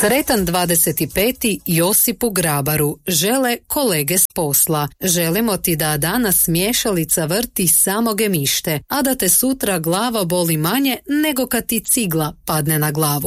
Sretan 25. Josipu Grabaru žele kolege s posla. Želimo ti da danas miješalica vrti samo gemište, a da te sutra glava boli manje nego kad ti cigla padne na glavu.